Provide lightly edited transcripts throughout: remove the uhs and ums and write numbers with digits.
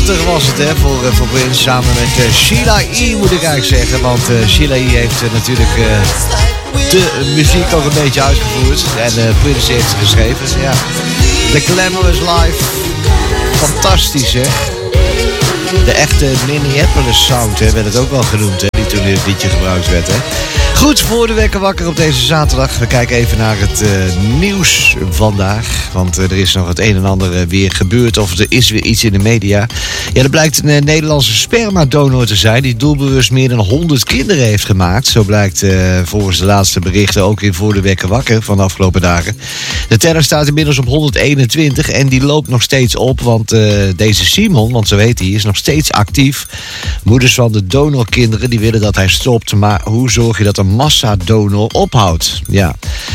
prachtig was het hè, voor Prince samen met Sheila E. moet ik eigenlijk zeggen. Want Sheila E. heeft natuurlijk de muziek ook een beetje uitgevoerd. En Prince heeft het geschreven. Ja. The Glamorous Life. Fantastisch hè. De echte Minneapolis sound hè, werd het ook wel genoemd hè, die toen in het liedje gebruikt werd hè. Goed, voor de wekker wakker op deze zaterdag. We kijken even naar het nieuws vandaag. Want er is nog het een en ander weer gebeurd. Of er is weer iets in de media. Ja, er blijkt een Nederlandse spermadonor te zijn die doelbewust meer dan 100 kinderen heeft gemaakt. Zo blijkt volgens de laatste berichten ook in voor de wekker wakker van de afgelopen dagen. De teller staat inmiddels op 121 en die loopt nog steeds op. Want deze Simon, want zo heet hij, is nog steeds actief. Moeders van de donorkinderen die willen dat hij stopt. Maar hoe zorg je dat een massadonor ophoudt? Ja.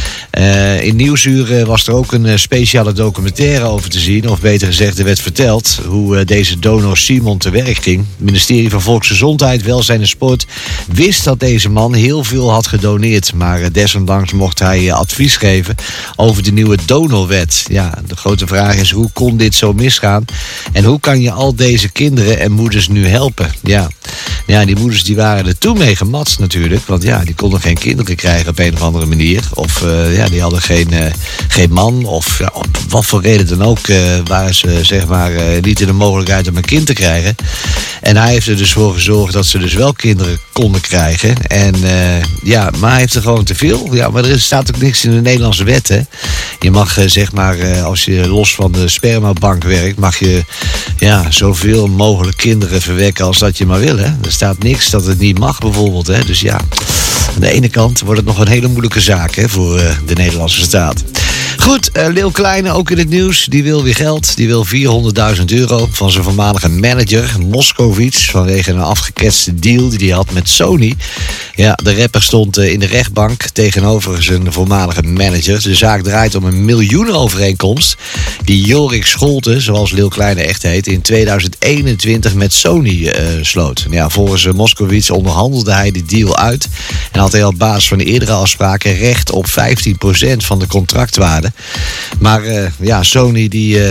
In Nieuwsuur was er ook een speciale documentaire over te zien. Of beter gezegd, er werd verteld hoe deze donor Simon te werk ging. Het ministerie van Volksgezondheid, Welzijn en Sport wist dat deze man heel veel had gedoneerd. Maar desondanks mocht hij advies geven over de nieuwe donorwet. Ja, de grote vraag is, hoe kon dit zo misgaan? En hoe kan je al deze kinderen en moeders nu helpen? Ja, die moeders die waren er toen mee gematst natuurlijk. Want ja, die konden geen kinderen krijgen op een of andere manier. Of die hadden geen man. Of ja, op wat voor reden dan ook waren ze zeg maar niet in de mogelijkheid om een kind te krijgen. En hij heeft er dus voor gezorgd dat ze dus wel kinderen konden krijgen. En maar hij heeft er gewoon te veel. Ja, maar er staat ook niks in de Nederlandse wet, hè. Je mag zeg maar, als je los van de spermabank werkt, mag je zoveel mogelijk kinderen verwekken als dat je maar wil, hè. Er staat niks dat het niet mag bijvoorbeeld, hè. Dus ja, aan de ene kant wordt het nog een hele moeilijke zaak hè, voor de Nederlandse staat. Goed, Leeuw Kleine, ook in het nieuws. Die wil weer geld. Die wil €400.000 van zijn voormalige manager, Moskowitz, vanwege een afgeketste deal die hij had met Sony. Ja, de rapper stond in de rechtbank tegenover zijn voormalige manager. De zaak draait om een miljoenenovereenkomst die Jorik Scholten, zoals Leeuw Kleine echt heet, in 2021 met Sony sloot. Ja, volgens Moskowitz onderhandelde hij die deal uit en had hij op basis van de eerdere afspraken recht op 15% van de contractwaarde. Maar Sony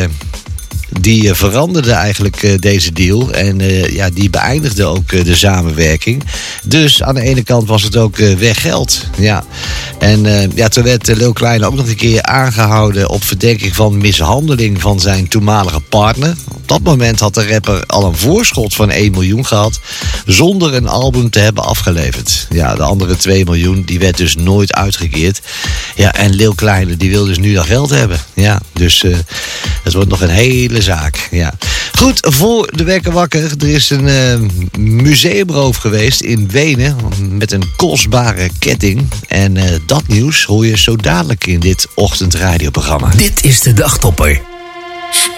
die veranderde eigenlijk deze deal. En die beëindigde ook de samenwerking. Dus aan de ene kant was het ook weg geld. Ja. En toen werd Leeuw Kleine ook nog een keer aangehouden op verdenking van mishandeling van zijn toenmalige partner. Op dat moment had de rapper al een voorschot van 1 miljoen gehad, zonder een album te hebben afgeleverd. Ja, de andere 2 miljoen, die werd dus nooit uitgekeerd. Ja, en Leeuw Kleine, die wil dus nu dat geld hebben. Ja, dus het wordt nog een hele zaak. Ja. Goed, voor de wekker wakker. Er is een museumroof geweest in Wenen met een kostbare ketting. En dat nieuws hoor je zo dadelijk in dit ochtendradioprogramma. Dit is de Dagtopper.